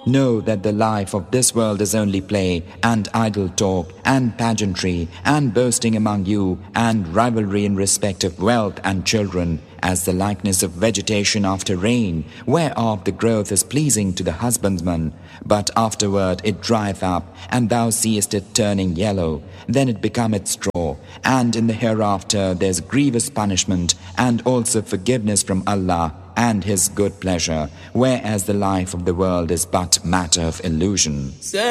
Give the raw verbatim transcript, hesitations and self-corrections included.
Know that the life of this world is only play and idle talk and pageantry and boasting among you and rivalry in respect of wealth and children, as the likeness of vegetation after rain, whereof the growth is pleasing to the husbandman, but afterward it drieth up, and thou seest it turning yellow, then it becometh straw, and in the hereafter there is grievous punishment, and also forgiveness from Allah, and His good pleasure, whereas the life of the world is but matter of illusion.